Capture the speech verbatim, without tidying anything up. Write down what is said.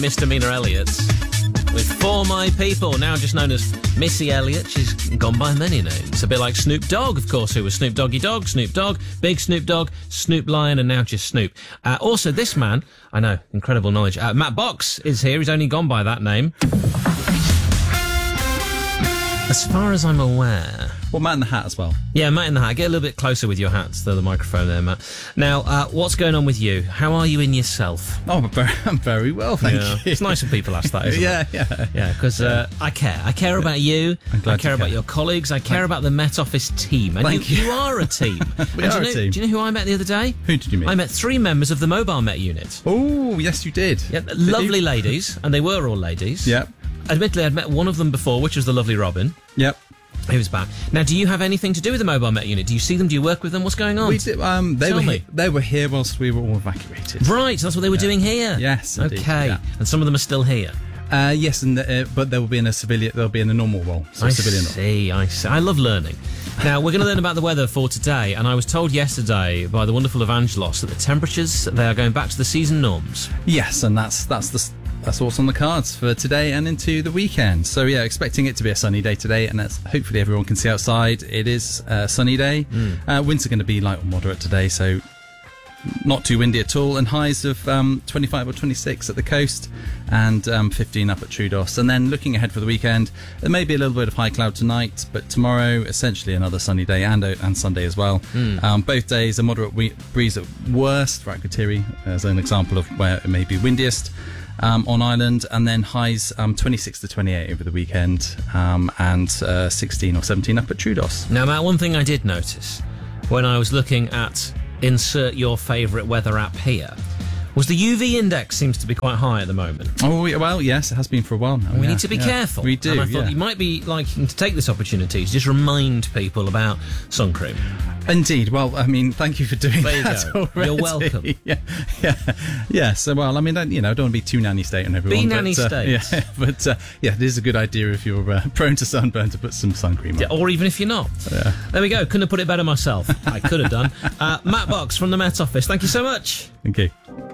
Misdemeanor Elliott with For My People, now just known as Missy Elliott. She's gone by many names. A bit like Snoop Dogg, of course, who was Snoop Doggy Dogg, Snoop Dogg, Big Snoop Dogg, Snoop Lion, and now just Snoop. Uh, also, this man, I know, incredible knowledge. Uh, Matt Box is here. He's only gone by that name. As far as I'm aware... Well, Matt in the Hat as well. Yeah, Matt in the Hat. Get a little bit closer with your hat to the microphone there, Matt. Now, uh, what's going on with you? How are you in yourself? Oh, I'm very, I'm very well, thank yeah. you. It's nice when people ask that, isn't yeah, it? Yeah, yeah. Yeah, because uh, I care. I care about you. I'm glad I care you about care. your colleagues. I care Thank about the Met Office team. And Thank you, you. you are a team. We And are do you a know, team. Do you know who I met the other day? Who did you meet? I met three members of the Mobile Met unit. Oh, yes, you did. Yeah, Did lovely you? ladies, and they were all ladies. Yep. Admittedly, I'd met one of them before, which was the lovely Robin. Yep. He was back. Now, do you have anything to do with the Mobile Met unit? Do you see them? Do you work with them? What's going on? We did, um, they Tell were me. he- they were here whilst we were all evacuated. Right, so that's what they were Yeah. doing here. Yes, indeed, Okay, yeah. and some of them are still here. Uh, yes, and uh, but they will be in a civilian. They'll be in a normal role, so I civilian role. see, I see. I love learning. Now, we're going to learn about the weather for today, and I was told yesterday by the wonderful Evangelos that the temperatures, they are going back to the season norms. Yes, and that's that's the s- that's what's on the cards for today and into the weekend. So yeah, expecting it to be a sunny day today, and that's, hopefully everyone can see outside. It is a sunny day. Mm. Uh, winds are going to be light or moderate today, so not too windy at all, and highs of um, twenty-five or twenty-six at the coast, and um, fifteen up at Troodos. And then looking ahead for the weekend, there may be a little bit of high cloud tonight, but tomorrow essentially another sunny day, and and Sunday as well. Mm. Um, both days a moderate we- breeze at worst for Akrotiri as an example of where it may be windiest. Um, on island, and then highs um, twenty-six to twenty-eight over the weekend, um, and uh, sixteen or seventeen up at Troodos. Now, Matt, one thing I did notice when I was looking at insert your favourite weather app here was the U V index seems to be quite high at the moment. Oh, yeah, well, yes, it has been for a while now. We yeah, need to be yeah. careful. We do, And I thought yeah. you might be liking to take this opportunity to just remind people about sun cream. Indeed. Well, I mean, thank you for doing There you that go. already. You're welcome. Yeah, yeah, yeah. So, well, I mean, I, you know, I don't want to be too nanny state on everyone. Be but, nanny uh, state. Yeah, but uh, yeah, it is a good idea if you're uh, prone to sunburn to put some sun cream on. Yeah, or even if you're not. Yeah. There we go. Couldn't have put it better myself. I could have done. Uh, Matt Box from the Met Office. Thank you so much. Thank you.